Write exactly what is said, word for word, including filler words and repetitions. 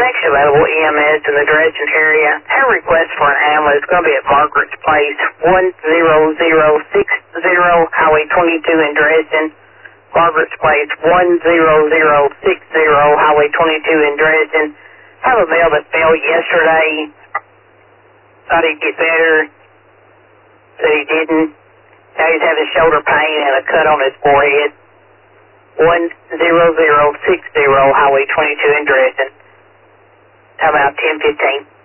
Next available E M S in the Dresden area. Have a request for an ambulance. It's going to be at Margaret's Place, one zero zero six zero, Highway twenty-two in Dresden. Margaret's Place, one zero zero six zero, Highway twenty-two in Dresden. Have a male that fell yesterday. Thought he'd get better. Said he didn't. Now he's having shoulder pain and a cut on his forehead. one zero zero six zero, Highway twenty-two in Dresden. How about ten fifteen?